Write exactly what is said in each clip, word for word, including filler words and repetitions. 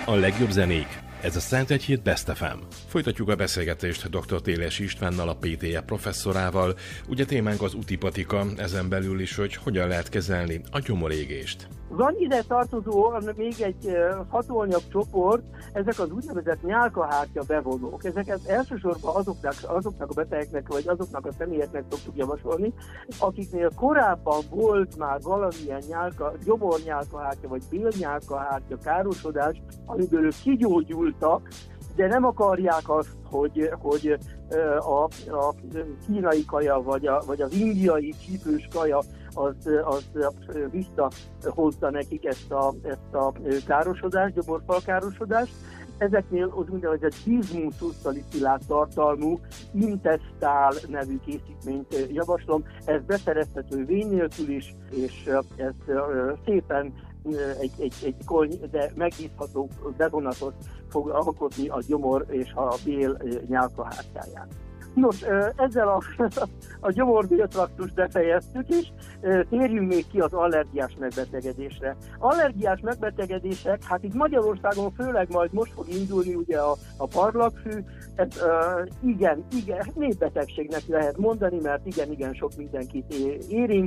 A legjobb zenék. Ez a Szentegyhíd Best ef em. Folytatjuk a beszélgetést dr. Téles Istvánnal, a pé té e professzorával. Ugye témánk az utipatika, ezen belül is, hogy hogyan lehet kezelni a gyomorégést. Van ide tartozó még egy hatóanyag csoport, ezek az úgynevezett nyálkahártya bevonók. Ezeket elsősorban azoknak, azoknak a betegeknek, vagy azoknak a személyeknek szoktuk javasolni, akiknél korábban volt már valamilyen nyálka, gyomornyálkahártya, vagy bélnyálkahártya károsodás, amiből ők kigyógyultak, de nem akarják azt, hogy, hogy a, a kínai kaja, vagy, a, vagy az indiai csípős kaja az, az visszahozza nekik ezt a, ezt a károsodást, gyomorfalkárosodást. Ezeknél az úgynevezett bizmusz szalicillát tartalmú Intestál nevű készítményt javaslom. Ez beszerezhető vény nélkül is, és ez szépen egy, egy, egy kony, de megbízható bevonatot fog alkotni a gyomor és a bél nyálkahártyáján. Nos, ezzel a, a gyomor-béltraktust befejeztük is, térjünk még ki az allergiás megbetegedésre. Allergiás megbetegedések, hát itt Magyarországon főleg majd most fog indulni ugye a, a parlagfű, ez uh, igen, igen, népbetegségnek lehet mondani, mert igen-igen sok mindenkit érint.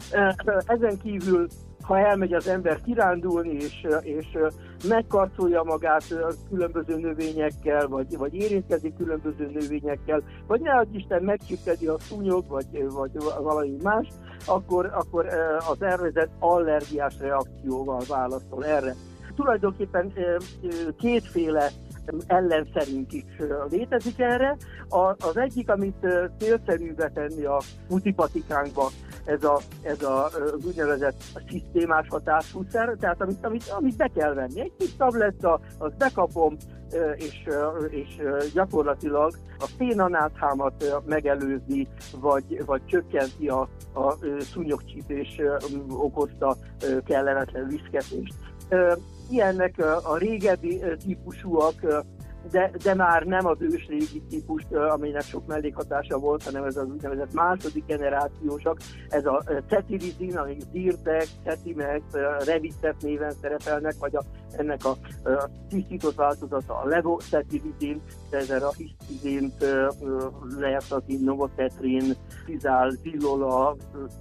Ezen kívül, ha elmegy az ember kirándulni, és, és megkarcolja magát különböző növényekkel, vagy, vagy érintkezik különböző növényekkel, vagy ne adj Isten megcsipkedi a szúnyog, vagy, vagy valami más, akkor, akkor az szervezet allergiás reakcióval válaszol erre. Tulajdonképpen kétféle ellenszerünk is létezik erre. Az egyik, amit célszerű betenni a utipatikánkba, ez a, ez a úgynevezett szisztémás hatásúszer, tehát amit, amit, amit be kell venni. Egy kis tabletta, azt bekapom, és, és gyakorlatilag a szénanáthámat megelőzi, vagy, vagy csökkenti a, a szúnyogcsípés okozta kellemetlen viszketést. Ilyennek a régebbi típusúak, de, de már nem az ősrégi típust, aminek sok mellékhatása volt, hanem ez az úgynevezett második generációsak, ez a cetirizin, ami Zyrtec, Cetimex, Revicet néven szerepelnek, vagy a, ennek a, a tisztított változata a levocetirizin, ezzel a hisztizint, leertatin, novotetrin, fizál, zilola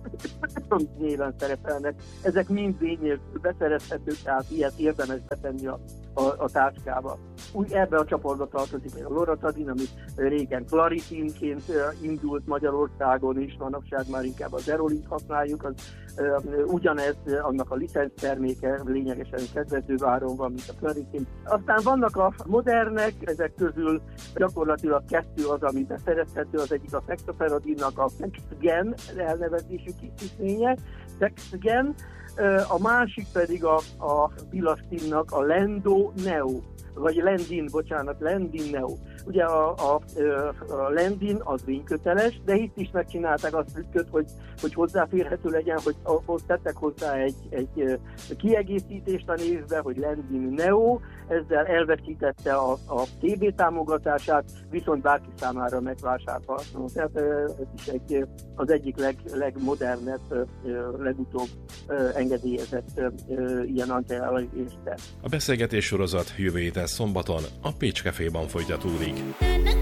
néven szerepelnek. Ezek mind vény nélkül beszerezhetők, tehát ilyet érdemes betenni a, a, a táskába. Úgy ebbe a csoportba tartozik még a loratadin, ami régen klaritinként indult Magyarországon is, manapság már inkább az erolint használjuk, az ugyanez, annak a licenc terméke lényegesen kedvezőbb áron van, mint a klaritin. Aztán vannak a modernek, ezek közül gyakorlatilag kettő az, ami beszerezhető, az egyik a fexoferadinnak a Fexgen elnevezésű készítménye, Fexgen, a másik pedig a, a bilastinnak a Lendo Neo, vagy Lendin, bocsánat, Lendin Neo. Ugye a, a, a Lendin az vényköteles, de itt is megcsinálták azt trükköt, hogy, hogy hozzáférhető legyen, hogy ahhoz tettek hozzá egy, egy kiegészítést a névbe, hogy Lendin Neo, ezzel elveszítette a, a té bé támogatását, viszont bárki számára megvásárolható. Tehát ez is egy, az egyik leg, legmodernebb, legutóbb engedélyezett ilyen antiallergénszer. A beszélgetés sorozat jövő héten szombaton a Pécs Caféban folytatódik.